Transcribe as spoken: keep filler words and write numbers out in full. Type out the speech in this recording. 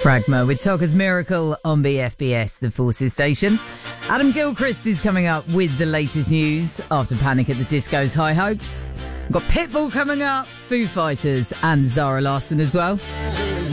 Fragma with Tocca's Miracle on B F B S, the Forces station. Adam Gilchrist is coming up with the latest news after Panic at the Disco's High Hopes. We've got Pitbull coming up, Foo Fighters and Zara Larsson as well.